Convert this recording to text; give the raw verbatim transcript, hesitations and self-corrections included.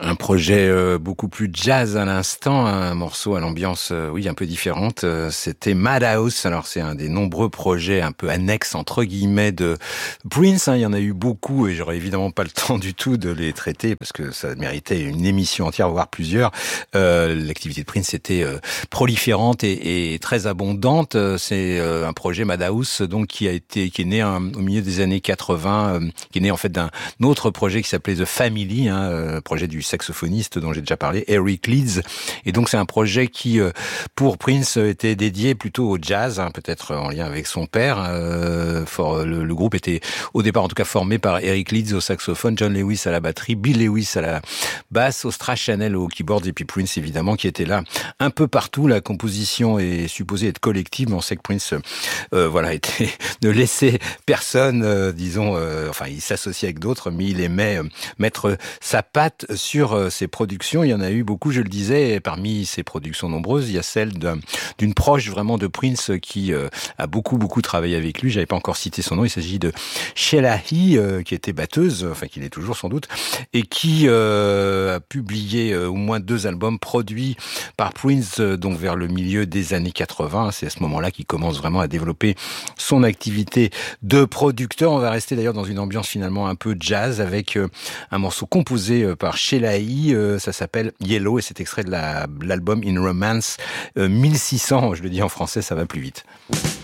Un projet euh, beaucoup plus jazz à l'instant, un morceau à l'ambiance euh, oui un peu différente. Euh, c'était Madhouse. Alors c'est un des nombreux projets un peu annexes entre guillemets de Prince. Hein. Il y en a eu beaucoup et j'aurais évidemment pas le temps du tout de les traiter parce que ça méritait une émission entière, voire plusieurs. Euh, l'activité de Prince était euh, proliférante et, et très abondante. C'est euh, un projet Madhouse donc qui a été qui est né hein, au milieu des années quatre-vingts, euh, qui est né en fait d'un autre projet qui s'appelait The Family, hein, euh, projet du saxophoniste dont j'ai déjà parlé, Eric Leeds. Et donc c'est un projet qui, euh, pour Prince, était dédié plutôt au jazz, hein, peut-être en lien avec son père. Euh, for, le, le groupe était au départ en tout cas formé par Eric Leeds au saxophone, John Lewis à la batterie, Bill Lewis à la basse, Ostra Chanel au keyboard et puis Prince évidemment qui était là un peu partout. La composition est supposée être collective, mais on sait que Prince euh, voilà, était, ne laissait personne, euh, disons, euh, enfin il s'associait avec d'autres, mais il aimait euh, mettre sa patte sur euh, ses productions. Il y en a eu beaucoup, je le disais, et parmi ces productions nombreuses, il y a celle d'un, d'une proche vraiment de Prince qui euh, a beaucoup beaucoup travaillé avec lui. J'avais pas encore cité son nom. Il s'agit de Sheila E, euh, qui était batteuse, enfin qui l'est toujours sans doute, et qui euh, a publié euh, au moins deux albums produits par Prince, euh, donc vers le milieu des années quatre-vingts. C'est à ce moment-là qu'il commence vraiment à développer son activité de producteur. On va rester d'ailleurs dans une ambiance finalement un peu jazz avec euh, un morceau composé euh, par Sheila E. Euh, ça s'appelle Yellow et c'est extrait de la, l'album In Romance euh, mille six cents. Je le dis en français, ça va plus vite.